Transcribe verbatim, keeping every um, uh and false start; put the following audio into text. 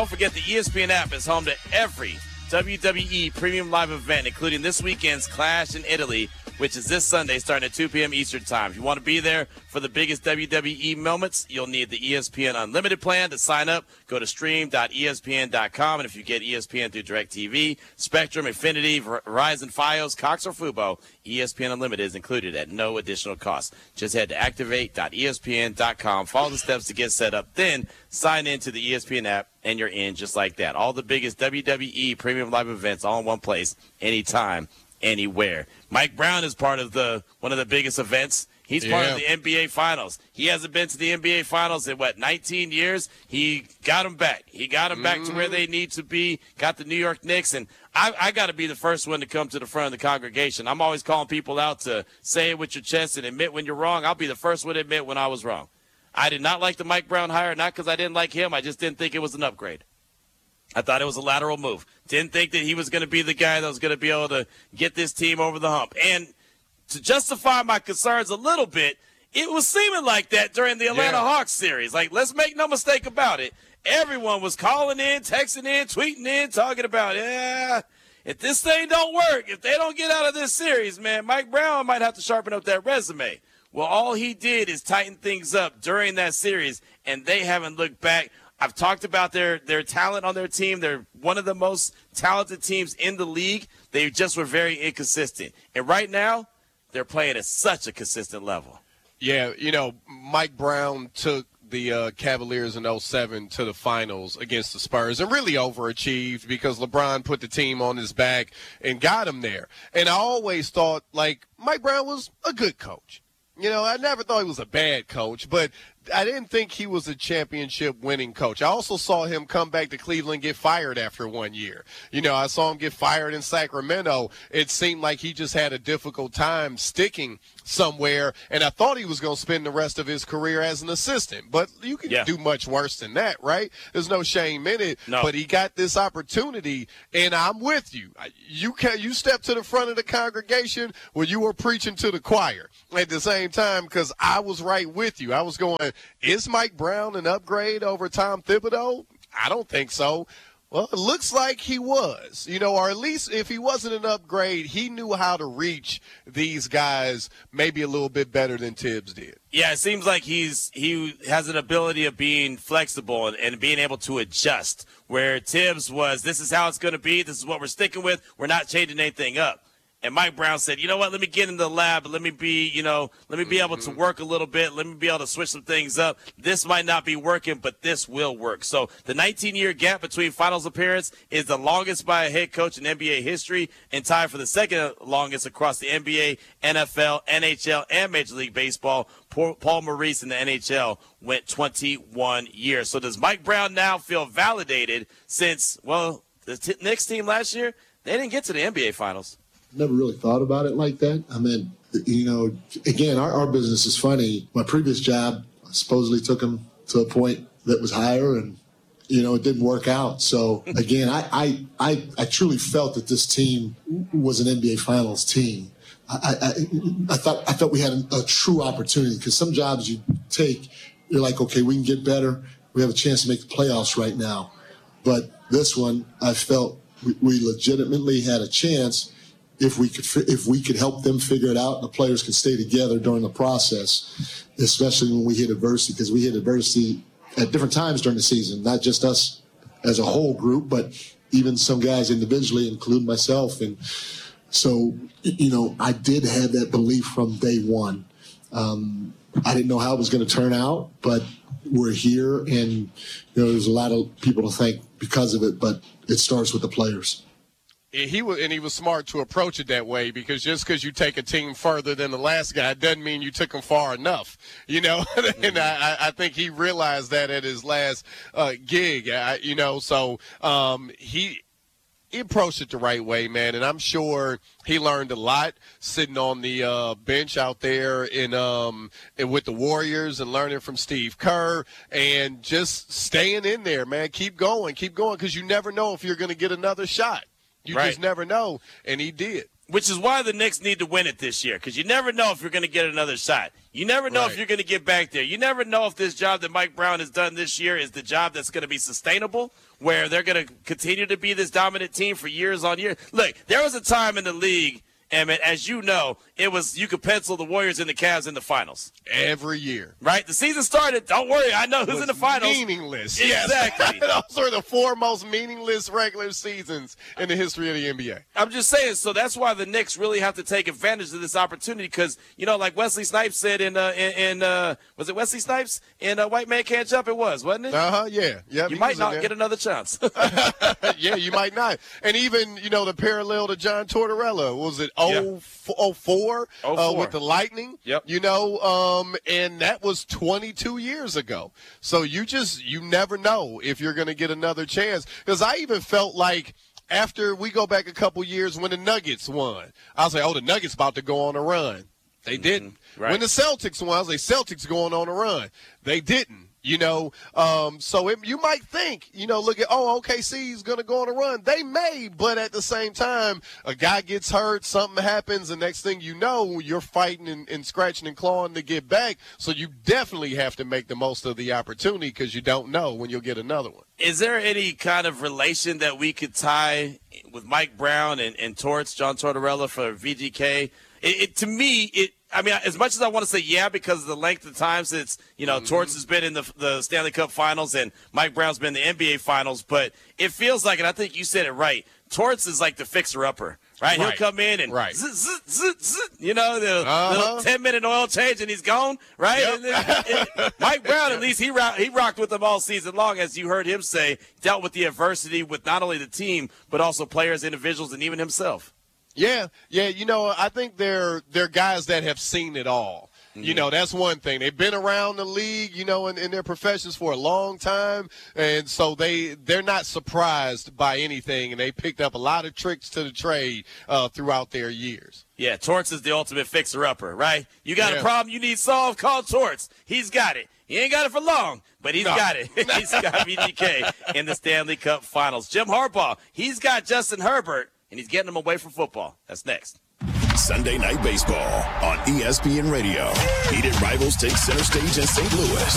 Don't forget the E S P N app is home to every W W E Premium Live event, including this weekend's Clash in Italy, which is this Sunday starting at two p.m. Eastern Time. If you want to be there for the biggest W W E moments, you'll need the E S P N Unlimited plan. To sign up, go to stream dot E S P N dot com. And if you get E S P N through DirecTV, Spectrum, Infinity, Verizon, Fios, Cox, or Fubo, E S P N Unlimited is included at no additional cost. Just head to activate dot E S P N dot com. Follow the steps to get set up. Then sign into the E S P N app, and you're in just like that. All the biggest W W E Premium Live events all in one place, anytime, anywhere. Mike Brown is part of the one of the biggest events. He's part Yeah. of the N B A Finals. He hasn't been to the N B A Finals in, what, nineteen years? He got them back. He got them back to where they need to be, got the New York Knicks. And I, I got to be the first one to come to the front of the congregation. I'm always calling people out to say it with your chest and admit when you're wrong. I'll be the first one to admit when I was wrong. I did not like the Mike Brown hire, not because I didn't like him. I just didn't think it was an upgrade. I thought it was a lateral move. Didn't think that he was going to be the guy that was going to be able to get this team over the hump. And to justify my concerns a little bit, it was seeming like that during the Atlanta Yeah. Hawks series. Like, let's make no mistake about it. Everyone was calling in, texting in, tweeting in, talking about, yeah, if this thing don't work, if they don't get out of this series, man, Mike Brown might have to sharpen up that resume. Well, all he did is tighten things up during that series, and they haven't looked back. I've talked about their, their talent on their team. They're one of the most talented teams in the league. They just were very inconsistent. And right now, they're playing at such a consistent level. Yeah, you know, Mike Brown took the uh, Cavaliers in oh seven to the finals against the Spurs and really overachieved because LeBron put the team on his back and got him there. And I always thought, like, Mike Brown was a good coach. You know, I never thought he was a bad coach, but I didn't think he was a championship-winning coach. I also saw him come back to Cleveland and get fired after one year. You know, I saw him get fired in Sacramento. It seemed like he just had a difficult time sticking somewhere, and I thought he was going to spend the rest of his career as an assistant. But you can Yeah. do much worse than that, right? There's no shame in it. No. But he got this opportunity, and I'm with you. You can you step to the front of the congregation when you were preaching to the choir at the same time, because I was right with you. I was going, is Mike Brown an upgrade over Tom Thibodeau? I don't think so. Well, it looks like he was, you know, or at least if he wasn't an upgrade, he knew how to reach these guys maybe a little bit better than Tibbs did. Yeah, it seems like he's he has an ability of being flexible and, and being able to adjust, where Tibbs was, this is how it's going to be, this is what we're sticking with, we're not changing anything up. And Mike Brown said, you know what, let me get in the lab, let me be, you know, let me be able to work a little bit, let me be able to switch some things up. This might not be working, but this will work. So the nineteen-year gap between finals appearance is the longest by a head coach in N B A history and tied for the second longest across the N B A, N F L, N H L, and Major League Baseball. Paul Maurice in the N H L went twenty-one years. So does Mike Brown now feel validated since, well, the t- Knicks team last year, they didn't get to the N B A Finals? Never really thought about it like that. I mean, you know, again, our, our business is funny. My previous job supposedly took him to a point that was higher, and, you know, it didn't work out. So, again, I, I, I, I truly felt that this team was an N B A Finals team. I, I, I thought I thought we had a, a true opportunity, because some jobs you take, you're like, okay, we can get better. We have a chance to make the playoffs right now. But this one, I felt we, we legitimately had a chance if we could if we could help them figure it out, and the players could stay together during the process, especially when we hit adversity, because we hit adversity at different times during the season, not just us as a whole group, but even some guys individually, including myself. And so, you know, I did have that belief from day one. Um, I didn't know how it was going to turn out, but we're here, and, you know, there's a lot of people to thank because of it, but it starts with the players. He was, and he was smart to approach it that way, because just because you take a team further than the last guy doesn't mean you took them far enough, you know. And I, I think he realized that at his last uh, gig, I, you know. So um, he. He approached it the right way, man, and I'm sure he learned a lot sitting on the uh, bench out there in um and with the Warriors, and learning from Steve Kerr, and just staying in there, man. Keep going, keep going, because you never know if you're going to get another shot. You Right. just never know, and he did. Which is why the Knicks need to win it this year, because you never know if you're going to get another shot. You never know Right. if you're going to get back there. You never know if this job that Mike Brown has done this year is the job that's going to be sustainable, where they're going to continue to be this dominant team for years on years. Look, there was a time in the league, Emmett, as you know, it was you could pencil the Warriors and the Cavs in the finals. Every year. Right? The season started. Don't worry. I know who's Was in the finals. Meaningless. Yes. Exactly. Those were the four most meaningless regular seasons in the history of the N B A. I'm just saying, so that's why the Knicks really have to take advantage of this opportunity because, you know, like Wesley Snipes said in, uh, in, in uh, was it Wesley Snipes? In uh, White Man Can't Jump, it was, wasn't it? Uh-huh, yeah. Yep, you he might was in not there. get another chance. Yeah, you might not. And even, you know, the parallel to John Tortorella, was it oh four oh uh, four. with the Lightning? Yep. You know, um, and that was twenty-two years ago. So you just, you never know if you're going to get another chance. Because I even felt like after we go back a couple years when the Nuggets won, I was like, oh, the Nuggets about to go on a run. They didn't. Right. When the Celtics won, I was like, Celtics going on a run. They didn't. You know, um, so it, you might think, you know, look at, oh, O K C is going to go on a run. They may, but at the same time, a guy gets hurt, something happens, and next thing you know, you're fighting and, and scratching and clawing to get back. So you definitely have to make the most of the opportunity because you don't know when you'll get another one. Is there any kind of relation that we could tie with Mike Brown and, and Torts, John Tortorella for V G K? It, it, to me, it. I mean, as much as I want to say yeah, because of the length of time since, you know, mm-hmm. Torts has been in the, the Stanley Cup Finals and Mike Brown's been in the N B A Finals, but it feels like, and I think you said it right, Torts is like the fixer-upper, right? He'll Right. come in and, Right. zzz, zzz, zzz, zzz, you know, the Uh-huh. little ten-minute oil change and he's gone, right? Yep. And then, and Mike Brown, at least he, rock, he rocked with them all season long, as you heard him say, dealt with the adversity with not only the team, but also players, individuals, and even himself. Yeah, yeah. You know, I think they're they're guys that have seen it all. Mm-hmm. You know, that's one thing. They've been around the league, you know, in, in their professions for a long time, and so they they're not surprised by anything, and they picked up a lot of tricks to the trade uh, throughout their years. Yeah, Torts is the ultimate fixer-upper, right? You got Yeah. a problem you need solved, call Torts. He's got it. He ain't got it for long, but he's No. got it. He's got V G K in the Stanley Cup Finals. Jim Harbaugh, he's got Justin Herbert, and he's getting him away from football. That's next. Sunday Night Baseball on E S P N Radio. Heated rivals take center stage in Saint Louis.